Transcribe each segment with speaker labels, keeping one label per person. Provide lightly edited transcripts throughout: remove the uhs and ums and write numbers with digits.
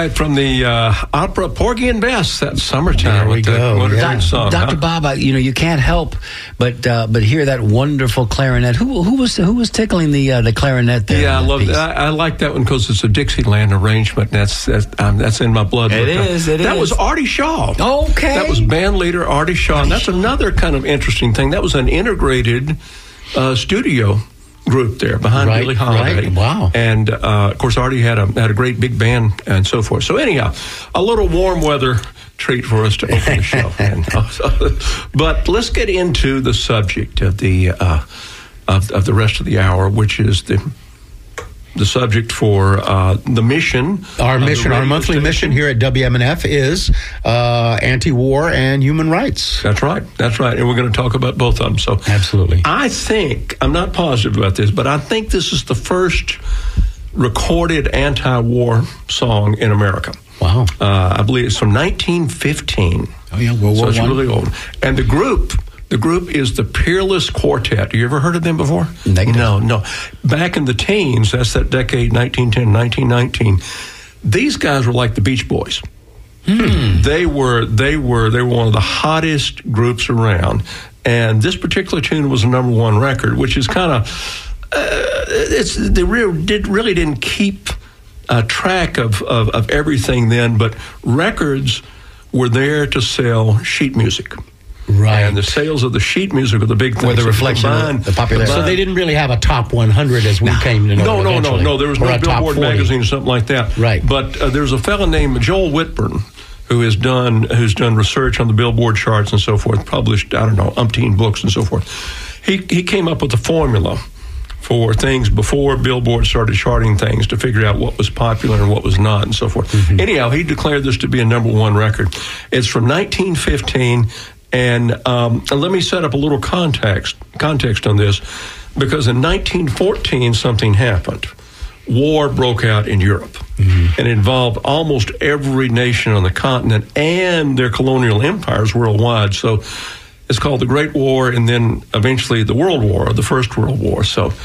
Speaker 1: right, from the opera Porgy and Bess, that Summertime.
Speaker 2: There we go.
Speaker 1: What a great song,
Speaker 3: Dr. Bob, you can't help but hear that wonderful clarinet. Who was tickling the clarinet there?
Speaker 1: Yeah, I love that. I like that one because it's a Dixieland arrangement. That's in my blood.
Speaker 3: It is.
Speaker 1: That was Artie Shaw.
Speaker 3: Okay.
Speaker 1: That was band leader Artie Shaw. And that's another kind of interesting thing. That was an integrated studio group there behind Billie Holiday.
Speaker 3: Right. Wow.
Speaker 1: And of course, Artie had a great big band and so forth. So anyhow, a little warm weather treat for us to open the show. But let's get into the subject of the rest of the hour, which is the subject for the mission.
Speaker 2: Our monthly mission here at WMNF is anti-war and human rights.
Speaker 1: That's right. And we're going to talk about both of them. So
Speaker 2: absolutely.
Speaker 1: I think, I'm not positive about this, but I think this is the first recorded anti-war song in America.
Speaker 2: Wow.
Speaker 1: I believe it's from 1915.
Speaker 2: Oh, yeah, World War I.
Speaker 1: So it's really old. And the group is the Peerless Quartet. You ever heard of them before?
Speaker 3: Negative.
Speaker 1: No. Back in the teens, that's that decade, 1910, 1919, these guys were like the Beach Boys. They were one of the hottest groups around. And this particular tune was a number one record, which is kind of, they really didn't keep track of everything then, but records were there to sell sheet music.
Speaker 2: Right.
Speaker 1: And the sales of the sheet music were the big thing.
Speaker 2: Were the reflection of the popularity. So they didn't really have a top 100 as we came to know.
Speaker 1: No. There was no Billboard magazine or something like that.
Speaker 2: Right.
Speaker 1: But there's a fellow named Joel Whitburn who's done research on the Billboard charts and so forth, published, umpteen books and so forth. He came up with a formula for things before Billboard started charting things to figure out what was popular and what was not and so forth. Mm-hmm. Anyhow, he declared this to be a number one record. It's from 1915. And let me set up a little context on this, because in 1914 something happened. War broke out in Europe, and it involved almost every nation on the continent and their colonial empires worldwide. So it's called the Great War, and then eventually the World War, or the First World War. So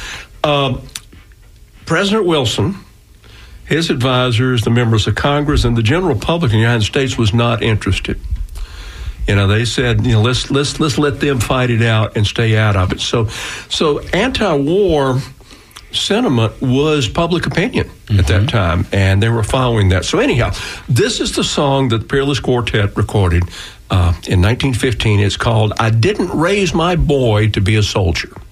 Speaker 1: President Wilson, his advisors, the members of Congress, and the general public in the United States was not interested. They said, let's let them fight it out and stay out of it. So anti-war sentiment was public opinion at that time, and they were following that. So anyhow, this is the song that the Peerless Quartet recorded in 1915. It's called "I Didn't Raise My Boy to Be a Soldier."